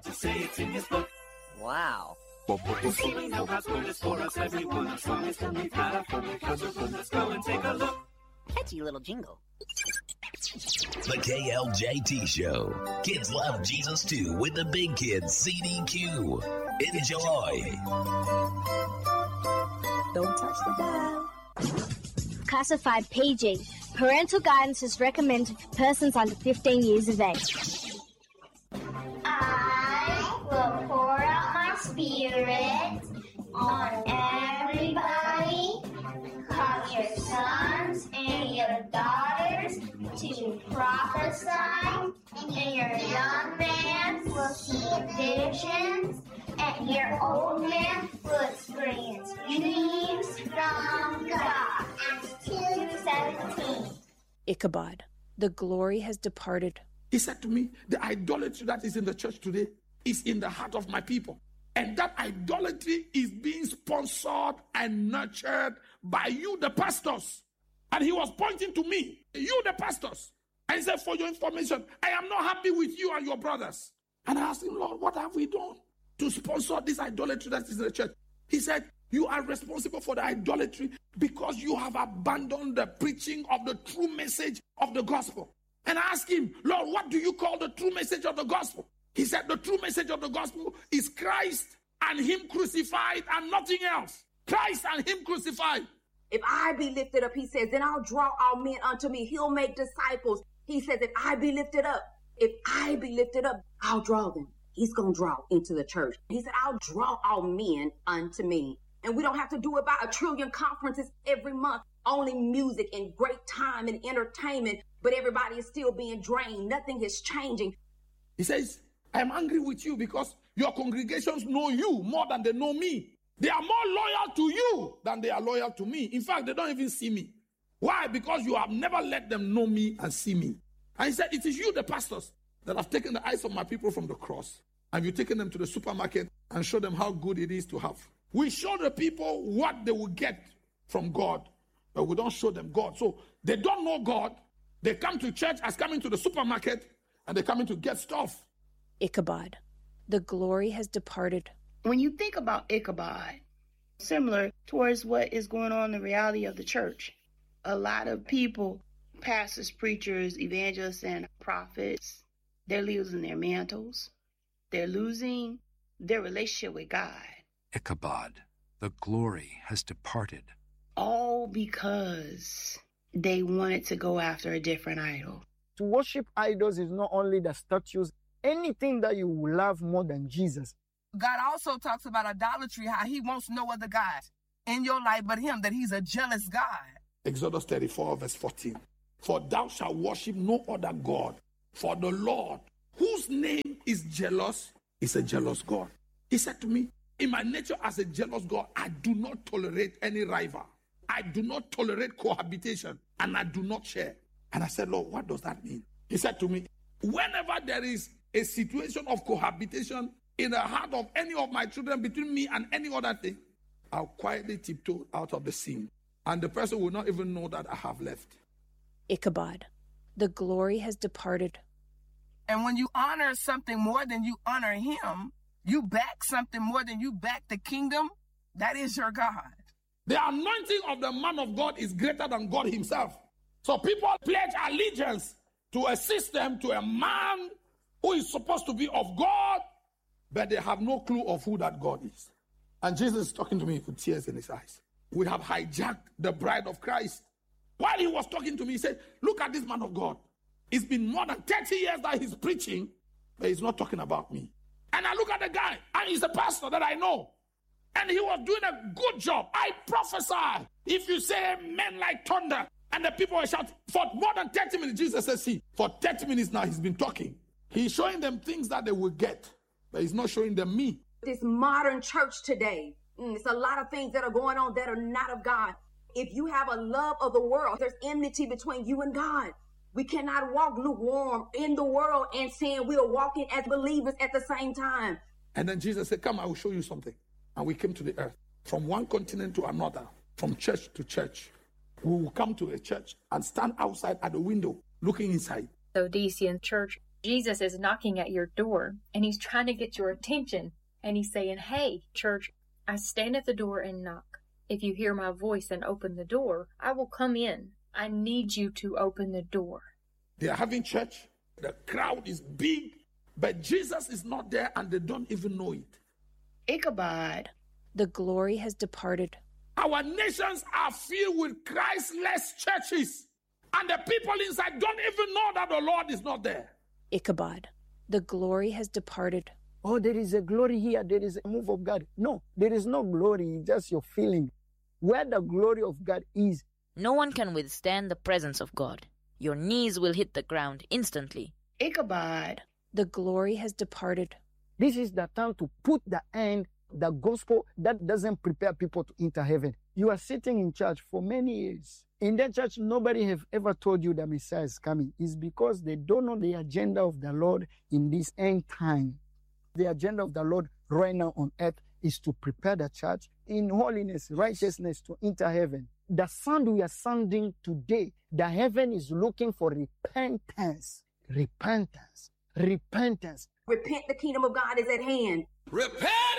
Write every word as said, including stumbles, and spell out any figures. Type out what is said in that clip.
God to say it's in his book. Wow. You see, we know God's word is for us, everyone. Our strongest and we've got a full because of good. Let's go and take a look. Catchy little jingle. The K L J T Show. Kids love Jesus too with the Big Kids C D Q. Enjoy. Don't touch the dial. Classified P G. Parental guidance is recommended for persons under fifteen years of age. I will pour out my spirit on everybody. Cause your sons and your daughters to prophesy, and your young man will see visions, and your old man will experience dreams from God. Acts two seventeen. Ichabod. The glory has departed. He said to me, the idolatry that is in the church today is in the heart of my people. And that idolatry is being sponsored and nurtured by you, the pastors. And he was pointing to me, you, the pastors. And he said, for your information, I am not happy with you and your brothers. And I asked him, Lord, what have we done to sponsor this idolatry that is in the church? He said, you are responsible for the idolatry because you have abandoned the preaching of the true message of the gospel. And I asked him, Lord, what do you call the true message of the gospel? He said, the true message of the gospel is Christ and him crucified and nothing else. Christ and him crucified. If I be lifted up, he says, then I'll draw all men unto me. He'll make disciples. He says, if I be lifted up, if I be lifted up, I'll draw them. He's going to draw into the church. He said, I'll draw all men unto me. And we don't have to do it by a trillion conferences every month. Only music and great time and entertainment. But everybody is still being drained. Nothing is changing. He says, I am angry with you because your congregations know you more than they know me. They are more loyal to you than they are loyal to me. In fact, they don't even see me. Why? Because you have never let them know me and see me. And he said, it is you, the pastors, that have taken the eyes of my people from the cross. And you've taken them to the supermarket and showed them how good it is to have. We show the people what they will get from God, but we don't show them God. So they don't know God. They come to church as coming to the supermarket, and they're coming to get stuff. Ichabod. The glory has departed. When you think about Ichabod, similar towards what is going on in the reality of the church, a lot of people, pastors, preachers, evangelists, and prophets, they're losing their mantles. They're losing their relationship with God. Ichabod. The glory has departed. All because they wanted to go after a different idol. To worship idols is not only the statues, anything that you love more than Jesus. God also talks about idolatry, how he wants no other God in your life but him, that he's a jealous God. Exodus thirty-four, verse fourteen. For thou shalt worship no other God, for the Lord, whose name is jealous, is a jealous God. He said to me, in my nature as a jealous God, I do not tolerate any rival. I do not tolerate cohabitation, and I do not share. And I said, Lord, what does that mean? He said to me, whenever there is a situation of cohabitation in the heart of any of my children between me and any other thing, I'll quietly tiptoe out of the scene. And the person will not even know that I have left. Ichabod. The glory has departed. And when you honor something more than you honor him, you back something more than you back the kingdom, that is your God. The anointing of the man of God is greater than God himself. So people pledge allegiance to a system, to a man who is supposed to be of God, but they have no clue of who that God is. And Jesus is talking to me with tears in his eyes. We have hijacked the bride of Christ. While he was talking to me, he said, look at this man of God. It's been more than thirty years that he's preaching, but he's not talking about me. And I look at the guy, and he's a pastor that I know. And he was doing a good job. I prophesy. If you say amen like thunder, and the people will shout, for more than thirty minutes, Jesus says, see, for thirty minutes now, he's been talking. He's showing them things that they will get, but he's not showing them me. This modern church today, mm, it's a lot of things that are going on that are not of God. If you have a love of the world, there's enmity between you and God. We cannot walk lukewarm in the world and saying we are walking as believers at the same time. And then Jesus said, come, I will show you something. And we came to the earth, from one continent to another, from church to church. We will come to a church and stand outside at the window, looking inside. The Laodicean church Jesus is knocking at your door, and he's trying to get your attention, and he's saying, hey, church, I stand at the door and knock. If you hear my voice and open the door, I will come in. I need you to open the door. They are having church. The crowd is big, but Jesus is not there, and they don't even know it. Ichabod. The glory has departed. Our nations are filled with Christless churches, and the people inside don't even know that the Lord is not there. Ichabod. The glory has departed. Oh, there is a glory here. There is a move of God. No, there is no glory. It's just your feeling. Where the glory of God is. No one can withstand the presence of God. Your knees will hit the ground instantly. Ichabod. The glory has departed. This is the time to put the end, the gospel that doesn't prepare people to enter heaven. You are sitting in church for many years. In that church, nobody have ever told you the Messiah is coming. It's because they don't know the agenda of the Lord in this end time. The agenda of the Lord right now on earth is to prepare the church in holiness, righteousness to enter heaven. The sound we are sounding today, the heaven is looking for repentance, repentance, repentance. Repent, the kingdom of God is at hand. Repent